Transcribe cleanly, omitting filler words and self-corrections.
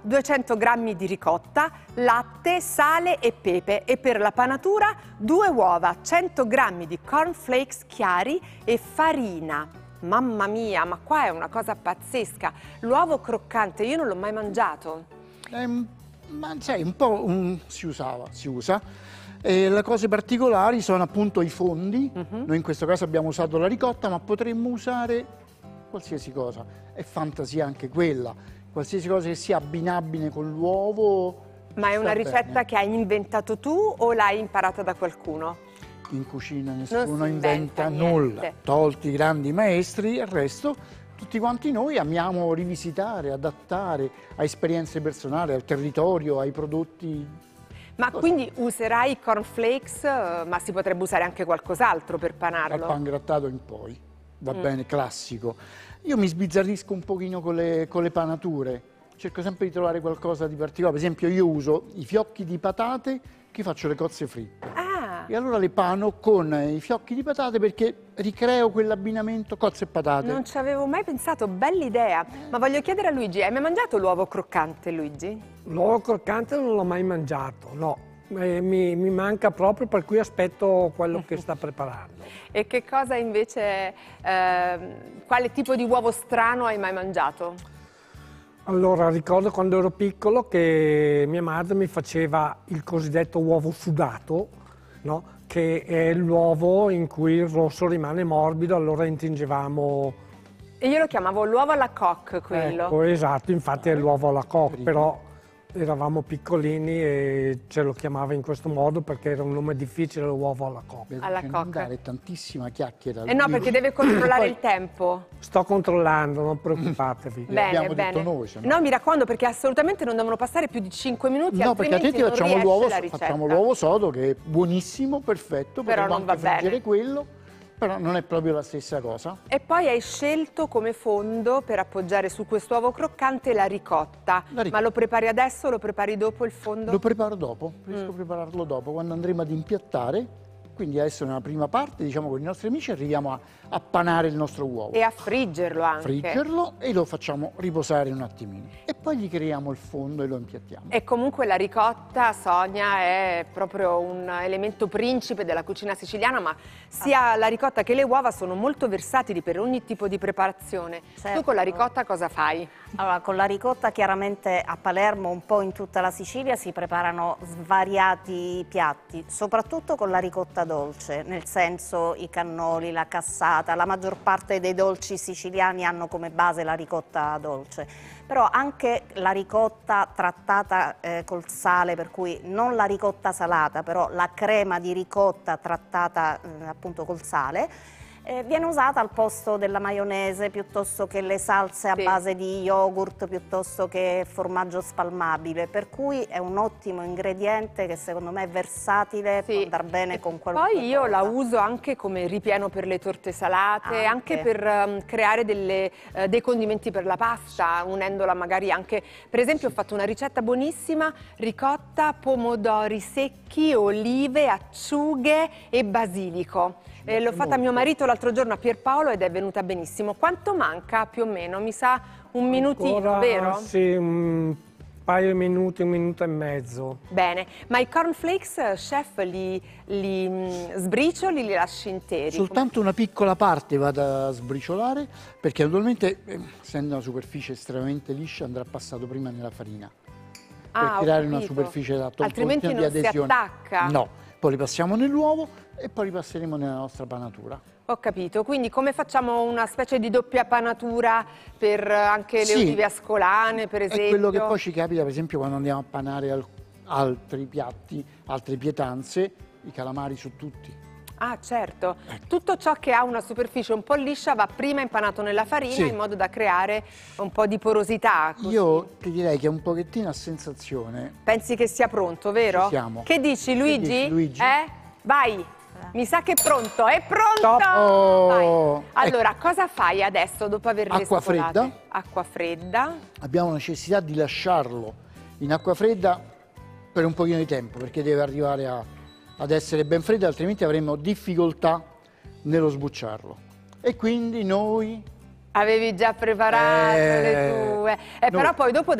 200 g di ricotta, latte, sale e pepe e per la panatura 2 uova, 100 g di cornflakes chiari e farina. Mamma mia, ma qua è una cosa pazzesca. L'uovo croccante io non l'ho mai mangiato. Ma sai, un po' si usa. E le cose particolari sono appunto i fondi. Noi in questo caso abbiamo usato la ricotta, ma potremmo usare qualsiasi cosa. È fantasia anche quella. Qualsiasi cosa che sia abbinabile con l'uovo. Ma è una ricetta che hai inventato tu o l'hai imparata da qualcuno? In cucina nessuno inventa nulla, tolti i grandi maestri, il resto tutti quanti noi amiamo rivisitare, adattare a esperienze personali, al territorio, ai prodotti. Ma quindi userai i cornflakes, ma si potrebbe usare anche qualcos'altro per panarlo? Dal pangrattato in poi, va bene, classico. Io mi sbizzarrisco un pochino con le panature, cerco sempre di trovare qualcosa di particolare. Per esempio io uso i fiocchi di patate che faccio le cozze fritte. E allora le pano con i fiocchi di patate perché ricreo quell'abbinamento cozze e patate. Non ci avevo mai pensato, bella idea. Ma voglio chiedere a Luigi, hai mai mangiato l'uovo croccante, Luigi? L'uovo croccante non l'ho mai mangiato, no. Mi manca proprio, per cui aspetto quello che sta preparando. E che cosa invece, quale tipo di uovo strano hai mai mangiato? Allora, ricordo quando ero piccolo che mia madre mi faceva il cosiddetto uovo sudato, no? Che è l'uovo in cui il rosso rimane morbido, allora intingevamo... E io lo chiamavo l'uovo alla coque, quello. Ecco, esatto, infatti è l'uovo alla coque, però eravamo piccolini e ce lo chiamava in questo modo perché era un nome difficile, l'uovo alla coque. Alla non dare tantissima chiacchiera. No, perché deve controllare il tempo. Sto controllando, non preoccupatevi. Bene, bene. No, mi raccomando, perché assolutamente non devono passare più di 5 minuti, no, perché altrimenti altrimenti facciamo l'uovo sodo che è buonissimo, perfetto, però non va bene. Quello, però non è proprio la stessa cosa. E poi hai scelto come fondo per appoggiare su quest'uovo croccante la ricotta. Ma lo prepari adesso o lo prepari dopo il fondo? Lo preparo dopo, riesco a prepararlo dopo, quando andremo ad impiattare. Quindi adesso nella prima parte, diciamo, con i nostri amici arriviamo a panare il nostro uovo. E a friggerlo anche. Friggerlo e lo facciamo riposare un attimino. E poi gli creiamo il fondo e lo impiattiamo. E comunque la ricotta, Sonia, è proprio un elemento principe della cucina siciliana, ma sia la ricotta che le uova sono molto versatili per ogni tipo di preparazione. Certo. Tu con la ricotta cosa fai? Allora, con la ricotta chiaramente a Palermo, un po' in tutta la Sicilia, si preparano svariati piatti, soprattutto con la ricotta dolce, nel senso i cannoli, la cassata, la maggior parte dei dolci siciliani hanno come base la ricotta dolce, però anche la ricotta trattata col sale, per cui non la ricotta salata, però la crema di ricotta trattata appunto col sale, viene usata al posto della maionese, piuttosto che le salse a base di yogurt, piuttosto che formaggio spalmabile, per cui è un ottimo ingrediente che secondo me è versatile, può andare bene con qualunque Poi io cosa. la uso anche come ripieno per le torte salate, anche per creare dei condimenti per la pasta, unendola magari anche, per esempio ho fatto una ricetta buonissima, ricotta, pomodori secchi, olive, acciughe e basilico. L'ho fatta a mio marito l'altro giorno a Pierpaolo ed è venuta benissimo. Quanto manca più o meno? Mi sa un minutino, vero? Sì, un paio di minuti, 1 minuto e mezzo. Bene, ma i cornflakes, chef, li sbricioli, li lasci interi? Soltanto una piccola parte vado a sbriciolare, perché naturalmente, essendo una superficie estremamente liscia, andrà passato prima nella farina. Per creare una superficie adatta, altrimenti non di adesione. si attacca. No, poi li passiamo nell'uovo e poi li passeremo nella nostra panatura. Ho capito, quindi come facciamo una specie di doppia panatura per anche le olive ascolane, per esempio? È quello che poi ci capita, per esempio, quando andiamo a panare altri piatti, altre pietanze, i calamari su tutti. Ah, certo. Tutto ciò che ha una superficie un po' liscia va prima impanato nella farina in modo da creare un po' di porosità. Così. Io ti direi che un pochettino a sensazione. Pensi che sia pronto, vero? Ci siamo. Che dici, Luigi? Che dici, Luigi? Vai! Mi sa che è pronto, è pronto! Oh, allora, cosa fai adesso dopo averle acqua scopolate? fredda. Acqua fredda. Abbiamo necessità di lasciarlo in acqua fredda per un pochino di tempo, perché deve arrivare ad essere ben freddo, altrimenti avremo difficoltà nello sbucciarlo. E quindi noi... Avevi già preparato le tue. Però poi dopo